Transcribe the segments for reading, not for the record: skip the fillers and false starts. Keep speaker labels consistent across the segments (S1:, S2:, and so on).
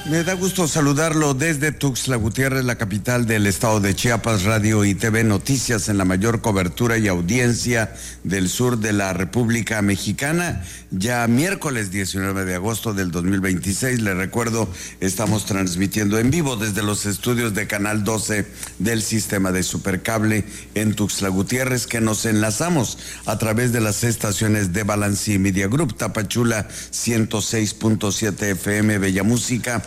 S1: Me da gusto saludarlo desde Tuxtla Gutiérrez, la capital del estado de Chiapas. Radio y TV Noticias en la mayor cobertura y audiencia del sur de la República Mexicana. Ya miércoles 19 de agosto del 2026, le recuerdo, estamos transmitiendo en vivo desde los estudios de Canal 12 del sistema de Supercable en Tuxtla Gutiérrez, que nos enlazamos a través de las estaciones de Balancí Media Group, Tapachula 106.7 FM, Bella Música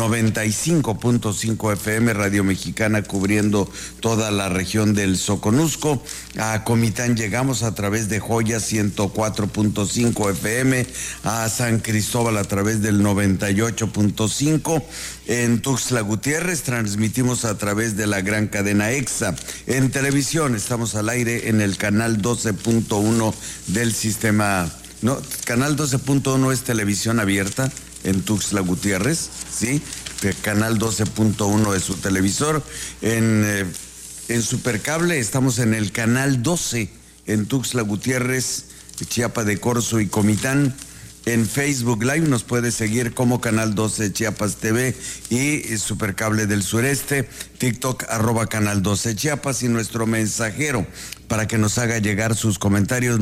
S1: 95.5 FM, Radio Mexicana cubriendo toda la región del Soconusco. A Comitán llegamos a través de Joya 104.5 FM, a San Cristóbal a través del 98.5. En Tuxtla Gutiérrez transmitimos a través de la gran cadena EXA. En televisión estamos al aire en el canal 12.1 del sistema. No, canal 12.1 es televisión abierta en Tuxtla Gutiérrez, ¿sí? Canal 12.1 es su televisor. En Supercable estamos en el canal 12 en Tuxtla Gutiérrez, Chiapa de Corzo y Comitán. En Facebook Live nos puede seguir como Canal 12 Chiapas TV y Supercable del Sureste, TikTok @Canal 12 Chiapas, y nuestro mensajero para que nos haga llegar sus comentarios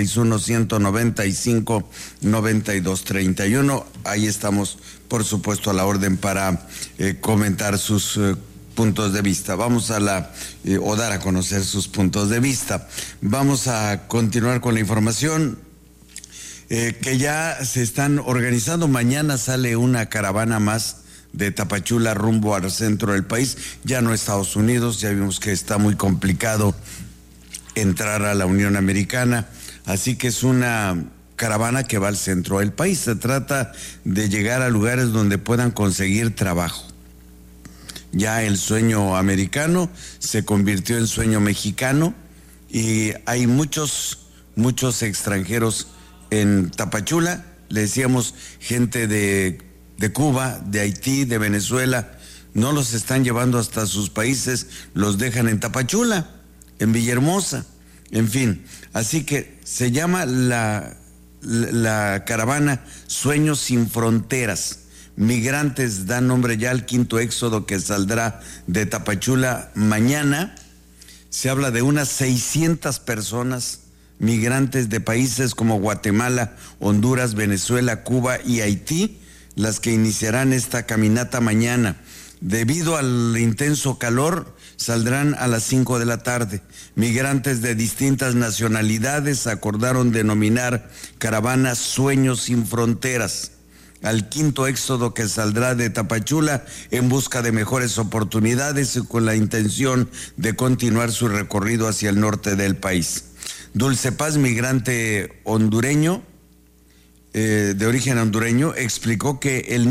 S1: 961-195-9231. Ahí estamos, por supuesto, a la orden para comentar sus puntos de vista. Vamos a o dar a conocer sus puntos de vista. Vamos a continuar con la información. Que ya se están organizando. Mañana sale una caravana más de Tapachula rumbo al centro del país, ya no Estados Unidos. Ya vimos que está muy complicado entrar a la Unión Americana, así que es una caravana que va al centro del país. Se trata de llegar a lugares donde puedan conseguir trabajo. Ya el sueño americano se convirtió en sueño mexicano y hay muchos extranjeros en Tapachula. Le decíamos, gente de Cuba, de Haití, de Venezuela, no los están llevando hasta sus países, los dejan en Tapachula, en Villahermosa, en fin. Así que se llama la caravana Sueños sin Fronteras. Migrantes da nombre ya al quinto éxodo que saldrá de Tapachula mañana. Se habla de unas 600 personas, migrantes de países como Guatemala, Honduras, Venezuela, Cuba y Haití, las que iniciarán esta caminata mañana. Debido al intenso calor, saldrán a las 5 de la tarde. Migrantes de distintas nacionalidades acordaron denominar caravana Sueños sin Fronteras al quinto éxodo que saldrá de Tapachula en busca de mejores oportunidades y con la intención de continuar su recorrido hacia el norte del país. Dulce Paz, migrante hondureño, de origen hondureño, explicó que el